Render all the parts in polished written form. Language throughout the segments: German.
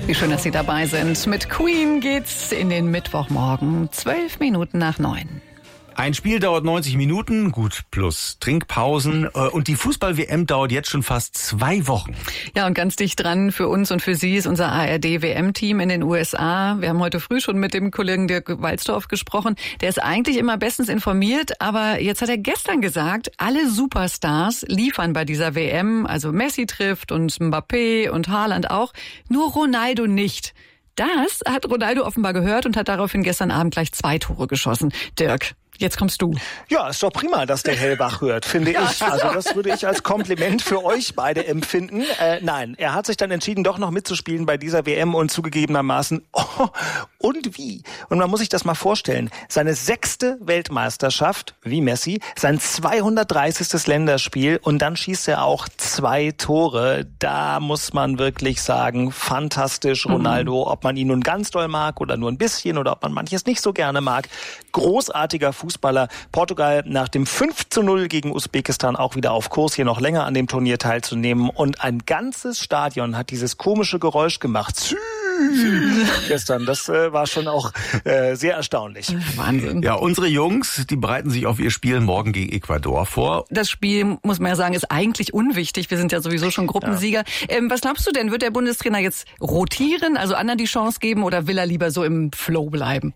Wie schön, dass Sie dabei sind. Mit Queen geht's in den Mittwochmorgen, 8:12 Ein Spiel dauert 90 Minuten, gut, plus Trinkpausen. Und die Fußball-WM dauert jetzt schon fast 2 Wochen. Ja, und ganz dicht dran für uns und für Sie ist unser ARD-WM-Team in den USA. Wir haben heute früh schon mit dem Kollegen Dirk Walzdorf gesprochen. Der ist eigentlich immer bestens informiert, aber jetzt hat er gestern gesagt, alle Superstars liefern bei dieser WM. Also Messi trifft und Mbappé und Haaland auch, nur Ronaldo nicht. Das hat Ronaldo offenbar gehört und hat daraufhin gestern Abend gleich 2 Tore geschossen. Dirk, jetzt kommst du. Ja, ist doch prima, dass der Hellwach hört, finde ich. Also das würde ich als Kompliment für euch beide empfinden. Nein, er hat sich dann entschieden, doch noch mitzuspielen bei dieser WM und zugegebenermaßen, und wie? Und man muss sich das mal vorstellen. Seine 6. Weltmeisterschaft, wie Messi, sein 230. Länderspiel und dann schießt er auch 2 Tore. Da muss man wirklich sagen, fantastisch, Ronaldo, ob man ihn nun ganz doll mag oder nur ein bisschen oder ob man manches nicht so gerne mag. Großartiger Fußballer. Portugal nach dem 5:0 gegen Usbekistan auch wieder auf Kurs, hier noch länger an dem Turnier teilzunehmen. Und ein ganzes Stadion hat dieses komische Geräusch gemacht. Gestern, das war schon auch sehr erstaunlich. Wahnsinn. Ja, unsere Jungs, die bereiten sich auf ihr Spiel morgen gegen Ecuador vor. Das Spiel, muss man ja sagen, ist eigentlich unwichtig. Wir sind ja sowieso schon Gruppensieger. Ja. Was glaubst du denn? Wird der Bundestrainer jetzt rotieren, also anderen die Chance geben, oder will er lieber so im Flow bleiben?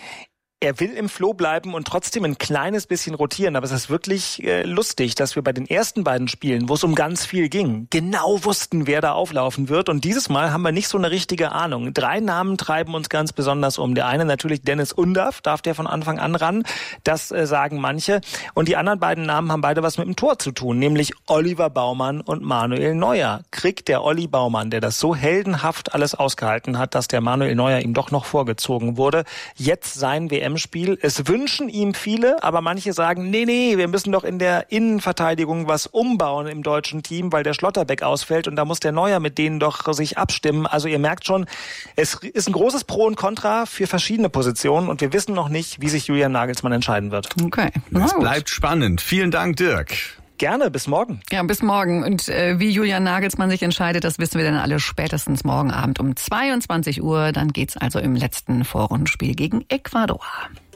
Er will im Flow bleiben und trotzdem ein kleines bisschen rotieren. Aber es ist wirklich lustig, dass wir bei den ersten beiden Spielen, wo es um ganz viel ging, genau wussten, wer da auflaufen wird. Und dieses Mal haben wir nicht so eine richtige Ahnung. 3 Namen treiben uns ganz besonders um. Der eine natürlich Dennis Undav, darf der von Anfang an ran. Das sagen manche. Und die anderen beiden Namen haben beide was mit dem Tor zu tun, nämlich Oliver Baumann und Manuel Neuer. Kriegt der Olli Baumann, der das so heldenhaft alles ausgehalten hat, dass der Manuel Neuer ihm doch noch vorgezogen wurde, jetzt sein WM-Spiel. Es wünschen ihm viele, aber manche sagen, nee, wir müssen doch in der Innenverteidigung was umbauen im deutschen Team, weil der Schlotterbeck ausfällt und da muss der Neuer mit denen doch sich abstimmen. Also ihr merkt schon, es ist ein großes Pro und Contra für verschiedene Positionen und wir wissen noch nicht, wie sich Julian Nagelsmann entscheiden wird. Okay. Es bleibt spannend. Vielen Dank, Dirk. Gerne, bis morgen. Ja, bis morgen. Und wie Julian Nagelsmann sich entscheidet, das wissen wir dann alle spätestens morgen Abend um 22 Uhr. Dann geht's also im letzten Vorrundenspiel gegen Ecuador.